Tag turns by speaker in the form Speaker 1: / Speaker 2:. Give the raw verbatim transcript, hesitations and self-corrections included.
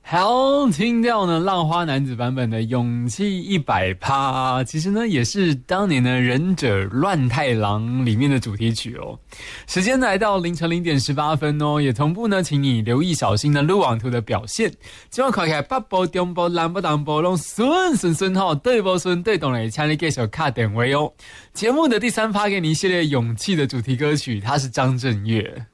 Speaker 1: 好，听到呢浪花男子版本的勇气一百趴，其实呢也是当年的忍者乱太郎里面的主题曲哦。时间来到凌晨零点十八分哦，也同步呢请你留意小心的路网图的表现。今晚看起来北部、中部、南部、东部拢顺顺顺吼，对不顺对懂嘞，请你继续卡点位哦。节目的第三趴给你一系列勇气的主题歌曲，它是张震岳。